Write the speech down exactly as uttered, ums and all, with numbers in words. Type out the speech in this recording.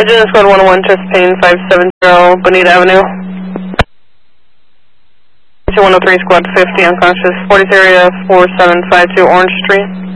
Agenda Squad one oh one, chest pain, five seven zero, Bonita Avenue. one oh three, Squad fifty, unconscious, forties area, four seven five two Orange Street.